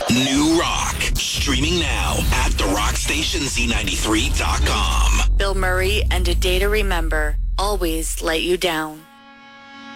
New Rock. Streaming now at therockstationz93.com. Bill Murray and A Day to Remember always let you down.